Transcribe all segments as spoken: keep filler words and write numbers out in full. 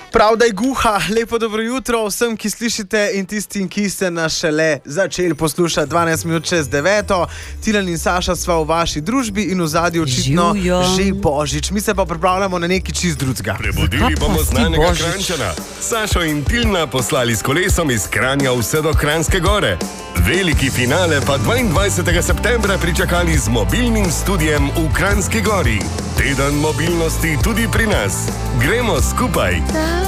Prav, da je guha, lepo dobro jutro vsem, ki slišite in tistim, ki ste nas šele začeli poslušati dvanajst minut čez deveto. Tilen in Saša sva v vaši družbi in v zadnji očitno Živjo. že Božič. Mi se pa pripravljamo na nekaj čist drugega. Prebudili bomo znanega Kranjčana. Sašo in Tilna poslali s kolesom iz Kranja vse do Kranjske gore. Veliki finale pa dvaindvajsetega septembra pričakali z mobilnim studijem v Kranjski gori. Teden mobilnosti tudi pri nas. Gremo skupaj.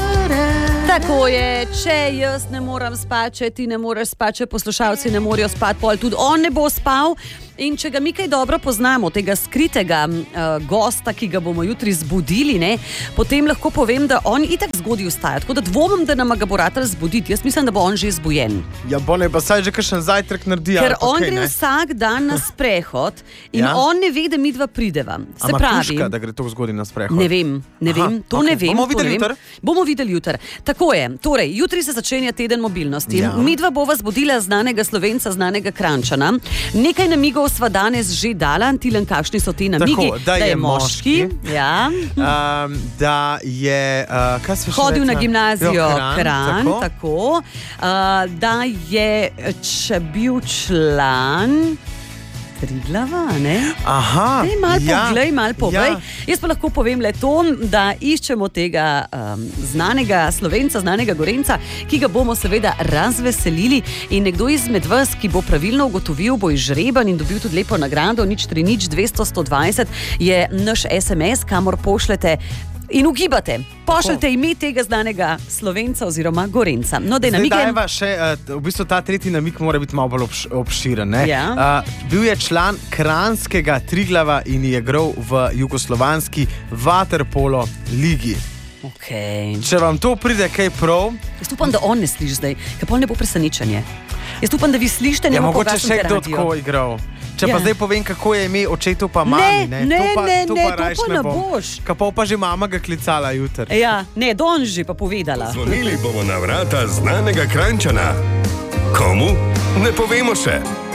Tako je, če jaz ne morem spati, če ti ne moreš spati, če poslušalci ne morejo spati, pol tudi on ne bo spal. In če ga mi kaj dobro poznamo, tega skritega uh, gosta, ki ga bomo jutri zbudili, ne, potem lahko povem, da on itak zgodaj vstaja. Tako da dvomim, da nam ga bo ratal zbuditi. Jaz mislim, da bo on že zbujen. Ja, bolje pa saj že kakšen zajtrk naredi. Ker on okay, gre ne? vsak dan na sprehod in Ja? on ne ve, da mi dva prideva. Se Ama pravi, kuška, da gre to zgodaj na sprehod? ne vem, ne vem, Aha, to okej. ne vem. Bomo to videli ne vem. jutri? Bomo videli jutri. Tako je. Torej, jutri se začenja teden mobilnosti. Ja. Mi dva bova zbudila znanega Slovenca, znanega Kranjčana. Nekaj namigov sva danes že dala. Tilen, kakšni so ti namigi? Tako, da je moški. Ja. Um, da je uh, kaj se še Hodil na rekla? gimnazijo Jo, Kranj, Kranj, tako, tako uh, da je če bil član Triglava, ne? Aha, Daj mal ja, poglej, mal povej. ja. Jaz pa lahko povem le to, da iščemo tega um, znanega Slovenca, znanega Gorenca, ki ga bomo seveda razveselili in nekdo izmed vas, ki bo pravilno ugotovil, bo izžreban in dobil tudi lepo nagrado, nič tri nič dvesto sto dvajset je naš es em es, kamor pošljete in ugibate. Pošljite ime tega znanega Slovenca oziroma Gorenca. No, da je Zdaj namige... dajva še, uh, v bistvu ta tretji namig mora biti malo bolj obš obširen. Ne? Ja. Uh, bil je član Kranjskega Triglava in je igral v jugoslovanski vaterpolo ligi. Okay. Če vam to pride kaj prav, Jaz upam, da on ne sliši zdaj, ker pol ne bo presenečenje. Jaz upam, da vi slišite, ne je bo mogoče pogasnite še kdo radio. tako igral. Če Ja. pa zdaj povem, kako je ime očetu pa mami, ne, ne, to pa, ne, to ne, pa to rajš pa ne ne bom. boš. Kapol pa že mama ga klicala jutri. Ja, ne, danes že pa povedala. Zvonili bomo na vrata znanega Kranjčana. Komu? Ne povemo še.